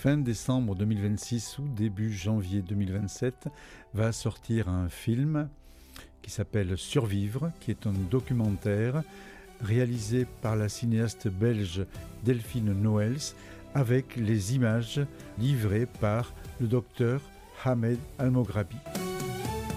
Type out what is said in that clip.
fin décembre 2026 ou début janvier 2027, va sortir un film qui s'appelle Survivre, qui est un documentaire réalisé par la cinéaste belge Delphine Noëls, avec les images livrées par le docteur Ahmed Almograbi.